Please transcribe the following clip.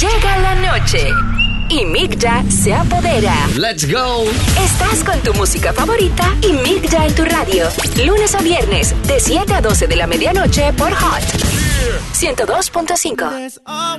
Llega la noche y Migda se apodera. Let's go. Estás con tu música favorita y Migda en tu radio. Lunes a viernes, de 7 a 12 de la medianoche por Hot 102.5.